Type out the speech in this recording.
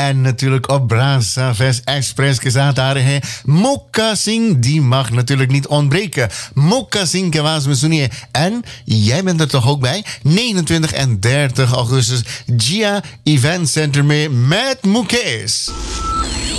En natuurlijk op Brasa Fest Express के साथ आ रहे हैं Mokka Singh. Die mag natuurlijk niet ontbreken. Mokka Singh के आवाज में सुनिए. En jij bent er toch ook bij? 29 en 30 augustus Gia Event Center mee met Mukesh.